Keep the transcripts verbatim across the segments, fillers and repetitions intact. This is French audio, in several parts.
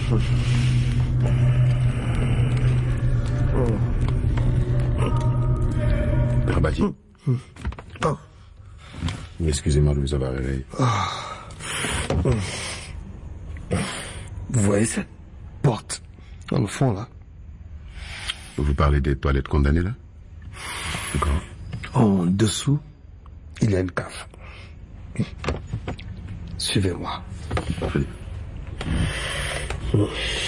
Rabati. Mm. Oh. Excusez-moi de vous avoir réveillé. Oh. Mm. Vous voyez cette porte dans le fond, là? Vous parlez des toilettes condamnées, là? D'accord. En dessous, il y a une cave. Suivez-moi. Oui. Mm.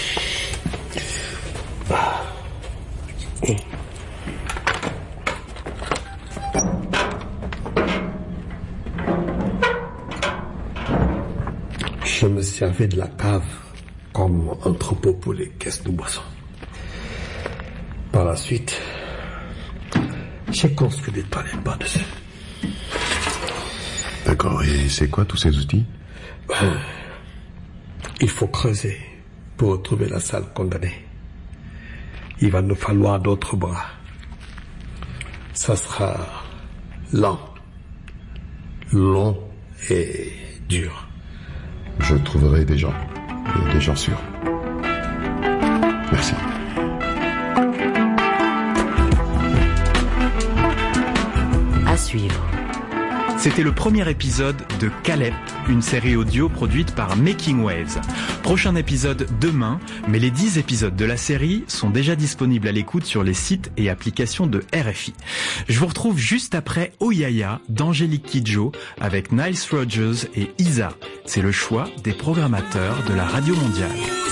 Ah. Mm. Je me servais de la cave comme entrepôt pour les caisses de boissons. Par la suite, j'ai construit des toilettes par-dessus. D'accord, et c'est quoi tous ces outils? euh, Il faut creuser pour retrouver la salle condamnée. Il va nous falloir d'autres bras. Ça sera lent, long et dur. Je trouverai des gens, des gens sûrs. Merci. À suivre. C'était le premier épisode de Calep, une série audio produite par Making Waves. Prochain épisode demain, mais les dix épisodes de la série sont déjà disponibles à l'écoute sur les sites et applications de R F I. Je vous retrouve juste après Oyaya d'Angélique Kidjo avec Niles Rogers et Isa. C'est le choix des programmateurs de la Radio Mondiale.